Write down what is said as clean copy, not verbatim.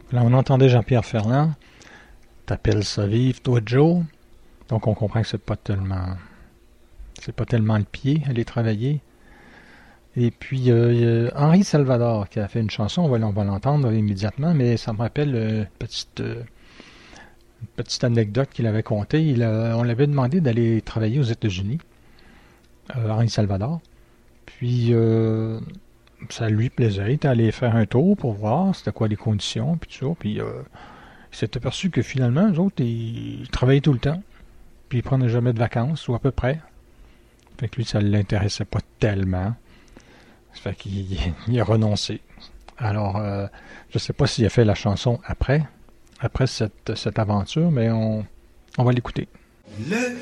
Là, on entendait Jean-Pierre Ferland. T'appelles ça vivre, toi, Joe? Donc, on comprend que c'est pas tellement le pied, aller travailler. Et puis, Henri Salvador qui a fait une chanson, on va l'entendre immédiatement, mais ça me rappelle une petite anecdote qu'il avait contée. On l'avait demandé d'aller travailler aux États-Unis, Henri Salvador. Puis, ça lui plaisait. Il était allé faire un tour pour voir c'était quoi les conditions, puis tout ça. Puis, il s'est aperçu que finalement, eux autres, ils travaillaient tout le temps. Puis, ils prenaient jamais de vacances, ou à peu près. Fait que lui, ça ne l'intéressait pas tellement. Ça fait qu'il a renoncé. Alors, je sais pas s'il a fait la chanson après cette aventure, mais on va l'écouter.